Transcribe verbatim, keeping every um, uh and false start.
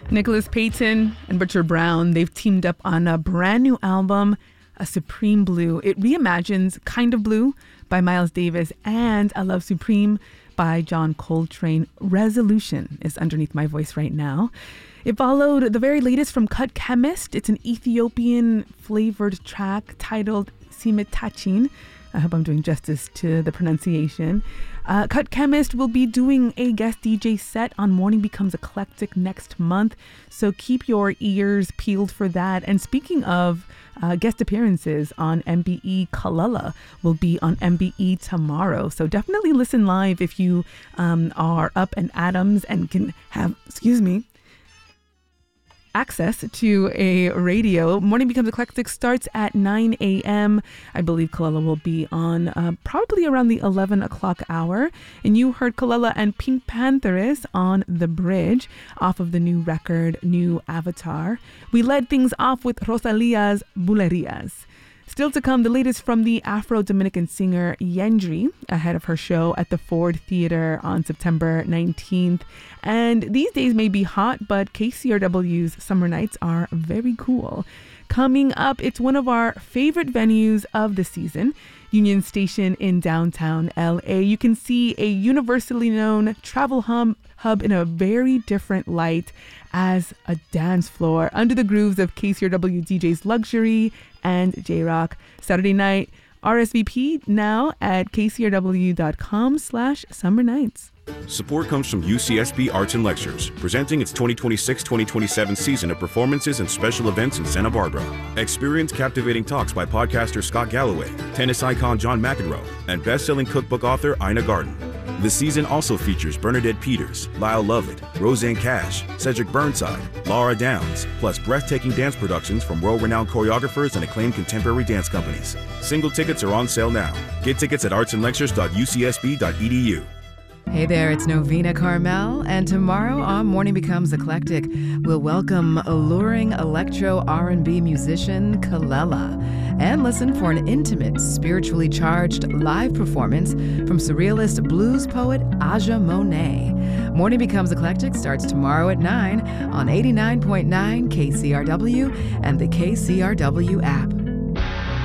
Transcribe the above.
Nicholas Payton and Richard Brown, they've teamed up on a brand new album, A Supreme Blue. It reimagines Kind of Blue by Miles Davis and I Love Supreme by John Coltrane. Resolution is underneath my voice right now. It followed the very latest from Cut Chemist. It's an Ethiopian flavored track titled Simitachin. I hope I'm doing justice to the pronunciation. Uh, Cut Chemist will be doing a guest D J set on Morning Becomes Eclectic next month, so keep your ears peeled for that. And speaking of uh, guest appearances on M B E, Kalala will be on M B E tomorrow, so definitely listen live if you um, are up and Adams and can have, excuse me, access to a radio. Morning Becomes Eclectic starts at nine a.m. I believe Kalala will be on uh, probably around the eleven o'clock hour. And you heard Kalala and Pink Panthers on The Bridge off of the new record, New Avatar. We led things off with Rosalia's Bulerias. Still to come, the latest from the Afro-Dominican singer Yendri ahead of her show at the Ford Theater on September nineteenth. And these days may be hot, but K C R W's summer nights are very cool. Coming up, it's one of our favorite venues of the season, Union Station in downtown L A. You can see a universally known travel hub, hub in a very different light as a dance floor under the grooves of K C R W D Js Luxury and J-Rock. Saturday night, R S V P now at kcrw.com slash summer nights. Support comes from U C S B Arts and Lectures, presenting its twenty twenty-six twenty twenty-seven season of performances and special events in Santa Barbara. Experience captivating talks by podcaster Scott Galloway, tennis icon John McEnroe, and best-selling cookbook author Ina Garten. The season also features Bernadette Peters, Lyle Lovett, Roseanne Cash, Cedric Burnside, Laura Downs, plus breathtaking dance productions from world-renowned choreographers and acclaimed contemporary dance companies. Single tickets are on sale now. Get tickets at arts and lectures dot u c s b dot e d u. Hey there, it's Novena Carmel, and tomorrow on Morning Becomes Eclectic, we'll welcome alluring electro R and B musician Kelela, and listen for an intimate, spiritually charged live performance from surrealist blues poet Aja Monet. Morning Becomes Eclectic starts tomorrow at nine on eighty-nine point nine K C R W and the K C R W app.